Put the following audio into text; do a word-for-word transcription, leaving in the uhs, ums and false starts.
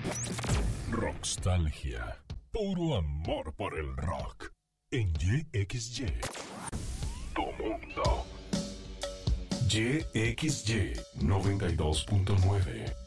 Rockstalgia. Puro amor por el rock. En Y X Y. Tu mundo. Y X Y noventa y dos punto nueve.